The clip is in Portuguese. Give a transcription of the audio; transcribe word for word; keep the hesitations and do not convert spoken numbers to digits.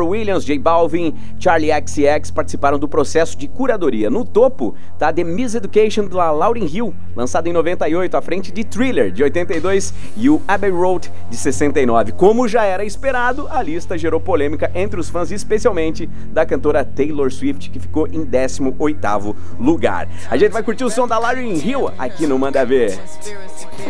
Pharrell Williams, J Balvin, Charli X C X participaram do processo de curadoria. No topo tá The Miseducation da Lauryn Hill, lançado em noventa e oito, à frente de Thriller, de oitenta e dois, e o Abbey Road, de sessenta e nove. Como já era esperado, a lista gerou polêmica entre os fãs, especialmente da cantora Taylor Swift, que ficou em décimo oitavo lugar. A gente vai curtir o som da Lauryn Hill aqui no Manda Ver.